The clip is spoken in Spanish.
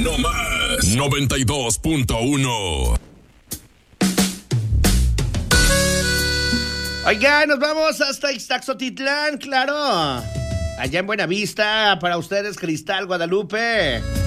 no más 92.1. Oiga, nos vamos hasta Ixtaxotitlán, claro. Allá en Buenavista, para ustedes, Cristal, Guadalupe.